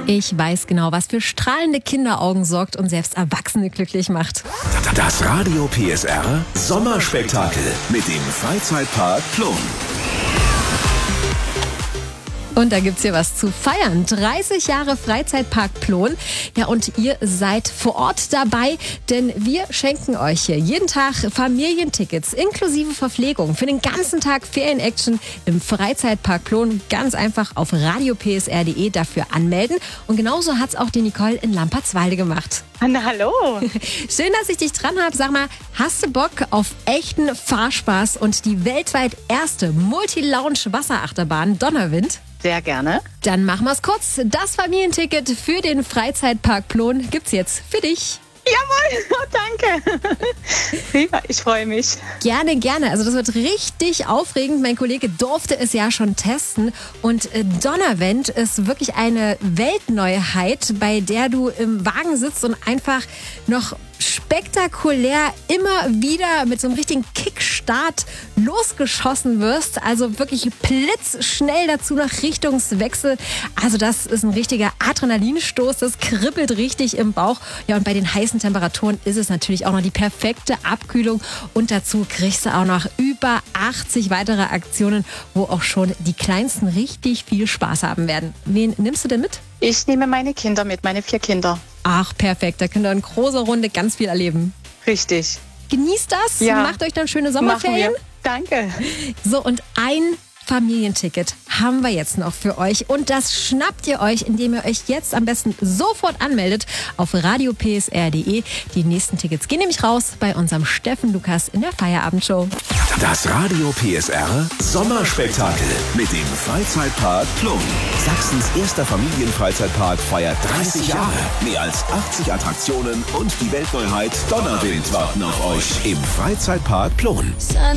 Ich weiß genau, was für strahlende Kinderaugen sorgt und selbst Erwachsene glücklich macht. Das Radio PSR Sommerspektakel mit dem Freizeitpark Plon. Und da gibt's hier was zu feiern. 30 Jahre Freizeitpark Plon. Ja, und ihr seid vor Ort dabei, denn wir schenken euch hier jeden Tag Familientickets inklusive Verpflegung für den ganzen Tag Ferienaction im Freizeitpark Plon. Ganz einfach auf radiopsr.de dafür anmelden. Und genauso hat's auch die Nicole in Lampertswalde gemacht. Na, hallo. Schön, dass ich dich dran habe. Sag mal, hast du Bock auf echten Fahrspaß und die weltweit erste Multi-Lounge-Wasserachterbahn Donnerwind? Sehr gerne. Dann machen wir's kurz. Das Familienticket für den Freizeitpark Plon gibt's jetzt für dich. Jawohl, oh, danke. Ja, ich freue mich. Gerne, gerne. Also das wird richtig aufregend. Mein Kollege durfte es ja schon testen. Und Donnerwind ist wirklich eine Weltneuheit, bei der du im Wagen sitzt und einfach noch spektakulär immer wieder mit so einem richtigen Kickstart losgeschossen wirst. Also wirklich blitzschnell, dazu noch Richtungswechsel. Also das ist ein richtiger Adrenalinstoß. Das kribbelt richtig im Bauch. Ja, und bei den heißen Temperaturen ist es natürlich auch noch die perfekte Abkühlung. Und dazu kriegst du auch noch über 80 weitere Aktionen, wo auch schon die Kleinsten richtig viel Spaß haben werden. Wen nimmst du denn mit? Ich nehme meine Kinder mit, meine 4 Kinder. Ach, perfekt. Da könnt ihr in großer Runde ganz viel erleben. Richtig. Genießt das. Ja. Macht euch dann schöne Sommerferien. Machen wir. Danke. So, und ein Familienticket haben wir jetzt noch für euch. Und das schnappt ihr euch, indem ihr euch jetzt am besten sofort anmeldet auf radiopsr.de. Die nächsten Tickets gehen nämlich raus bei unserem Steffen Lukas in der Feierabendshow. Das Radio PSR Sommerspektakel mit dem Freizeitpark Plon. Sachsens erster Familienfreizeitpark feiert 30 Jahre. Mehr als 80 Attraktionen und die Weltneuheit Donnerwind warten auf euch im Freizeitpark Plon.